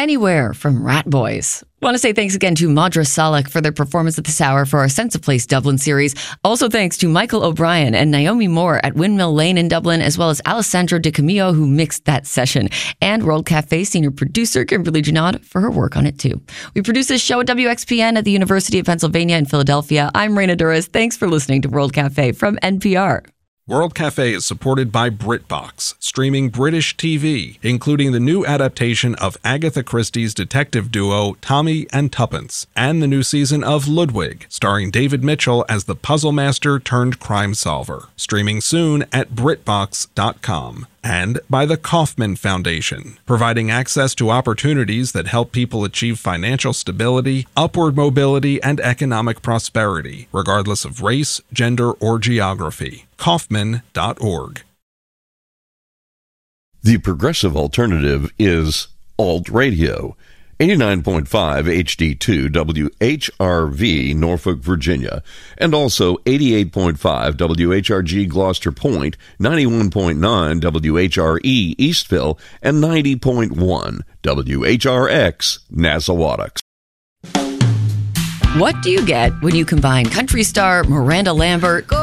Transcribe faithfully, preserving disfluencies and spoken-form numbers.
Anywhere from Rat Boys. Want to say thanks again to Madra Salek for their performance at this hour for our Sense of Place Dublin series. Also thanks to Michael O'Brien and Naomi Moore at Windmill Lane in Dublin, as well as Alessandro Di Camillo, who mixed that session, and World Cafe senior producer Kimberly Janot for her work on it too. We produce this show at W X P N at the University of Pennsylvania in Philadelphia. I'm Raina Douras. Thanks for listening to World Cafe from N P R. World Cafe is supported by BritBox, streaming British T V, including the new adaptation of Agatha Christie's detective duo Tommy and Tuppence, and the new season of Ludwig, starring David Mitchell as the puzzle master turned crime solver. Streaming soon at Britbox dot com. And by the Kauffman Foundation, providing access to opportunities that help people achieve financial stability, upward mobility, and economic prosperity, regardless of race, gender, or geography. Kauffman dot org. The progressive alternative is Alt Radio. eighty-nine point five H D two W H R V, Norfolk, Virginia, and also eighty-eight point five W H R G Gloucester Point, ninety-one point nine W H R E Eastville, and ninety point one W H R X Nassauwattocks. What do you get when you combine country star Miranda Lambert,